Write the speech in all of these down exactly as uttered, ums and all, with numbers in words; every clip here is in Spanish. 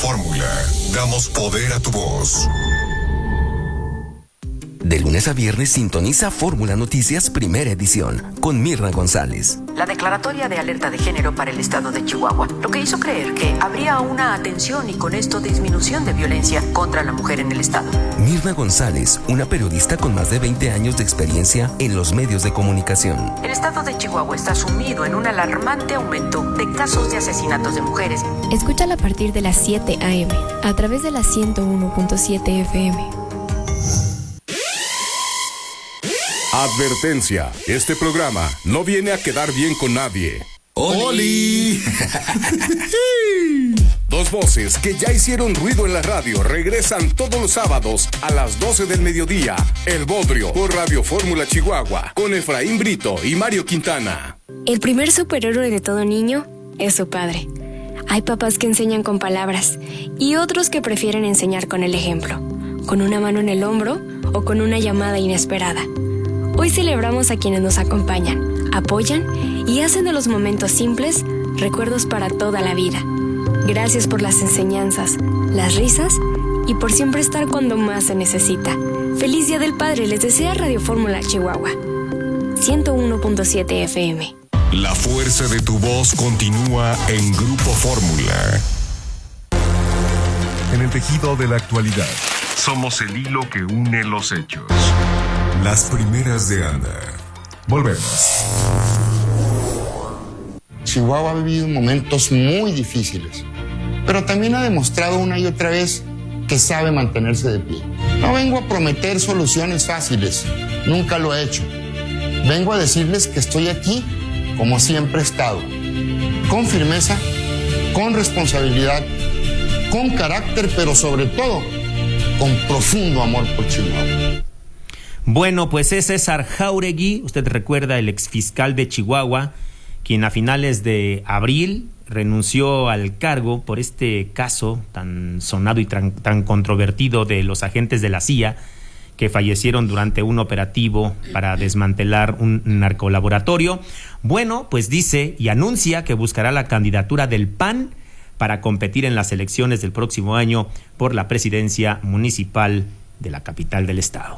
Fórmula, damos poder a tu voz. De lunes a viernes sintoniza Fórmula Noticias Primera Edición con Mirna González. La declaratoria de alerta de género para el estado de Chihuahua, lo que hizo creer que habría una atención y con esto disminución de violencia contra la mujer en el estado. Mirna González, una periodista con más de veinte años de experiencia en los medios de comunicación. El estado de Chihuahua está sumido en un alarmante aumento de casos de asesinatos de mujeres. Escúchala a partir de las siete a eme a través de la ciento uno punto siete efe eme. Advertencia, este programa no viene a quedar bien con nadie. ¡Oli! Dos voces que ya hicieron ruido en la radio regresan todos los sábados a las doce del mediodía. El Bodrio por Radio Fórmula Chihuahua con Efraín Brito y Mario Quintana. El primer superhéroe de todo niño es su padre. Hay papás que enseñan con palabras y otros que prefieren enseñar con el ejemplo, con una mano en el hombro o con una llamada inesperada. Hoy celebramos a quienes nos acompañan, apoyan y hacen de los momentos simples recuerdos para toda la vida. Gracias por las enseñanzas, las risas y por siempre estar cuando más se necesita. Feliz Día del Padre, les desea Radio Fórmula Chihuahua. ciento uno punto siete efe eme. La fuerza de tu voz continúa en Grupo Fórmula. En el tejido de la actualidad, Somos el hilo que une los hechos. las primeras de Anda. Volvemos. Chihuahua ha vivido momentos muy difíciles, pero también ha demostrado una y otra vez que sabe mantenerse de pie. No vengo a prometer soluciones fáciles, nunca lo he hecho. Vengo a decirles que estoy aquí como siempre he estado, con firmeza, con responsabilidad, con carácter, pero sobre todo con profundo amor por Chihuahua. Bueno, pues es César Jáuregui, usted recuerda, el exfiscal de Chihuahua, quien a finales de abril renunció al cargo por este caso tan sonado y tan, tan controvertido de los agentes de la C I A que fallecieron durante un operativo para desmantelar un narcolaboratorio. Bueno, pues dice y anuncia que buscará la candidatura del P A N para competir en las elecciones del próximo año por la presidencia municipal de la capital del estado.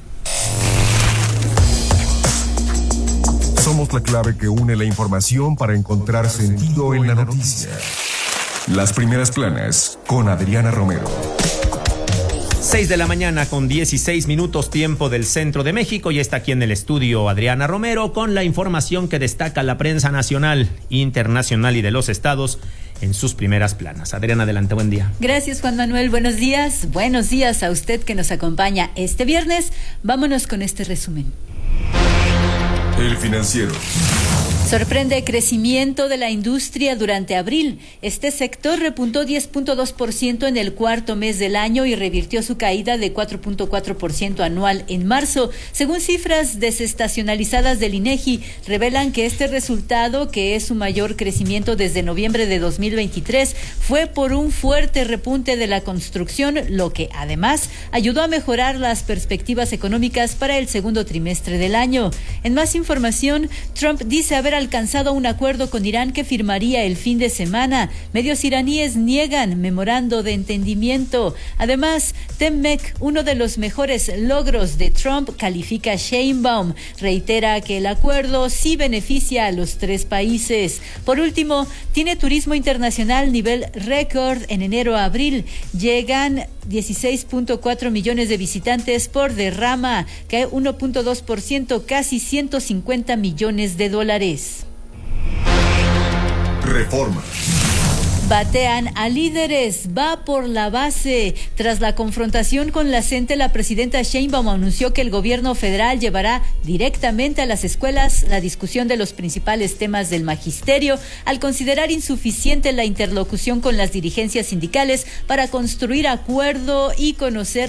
Somos la clave que une la información para encontrar sentido en la noticia. Las primeras planas con Adriana Romero. seis de la mañana con dieciséis minutos tiempo del centro de México, y está aquí en el estudio Adriana Romero con la información que destaca la prensa nacional, internacional y de los estados en sus primeras planas. Adriana, adelante, buen día. Gracias, Juan Manuel, buenos días. Buenos días a usted que nos acompaña este viernes. Vámonos con este resumen. El Financiero. Sorprende el crecimiento de la industria durante abril. Este sector repuntó diez punto dos por ciento en el cuarto mes del año y revirtió su caída de cuatro punto cuatro por ciento anual en marzo. Según cifras desestacionalizadas del INEGI, revelan que este resultado, que es su mayor crecimiento desde noviembre de dos mil veintitrés, fue por un fuerte repunte de la construcción, lo que además ayudó a mejorar las perspectivas económicas para el segundo trimestre del año. En más información, Trump dice haber alcanzado un acuerdo con Irán que firmaría el fin de semana. Medios iraníes niegan memorando de entendimiento. Además, Temec, uno de los mejores logros de Trump, califica a Sheinbaum. Reitera que el acuerdo sí beneficia a los tres países. Por último, tiene turismo internacional nivel récord en enero a abril. Llegan dieciséis punto cuatro millones de visitantes por derrama, cae uno punto dos por ciento, casi ciento cincuenta millones de dólares. Reforma. Batean a líderes, va por la base. Tras la confrontación con la C E N T E, la presidenta Sheinbaum anunció que el gobierno federal llevará directamente a las escuelas la discusión de los principales temas del magisterio, al considerar insuficiente la interlocución con las dirigencias sindicales para construir acuerdo y conocer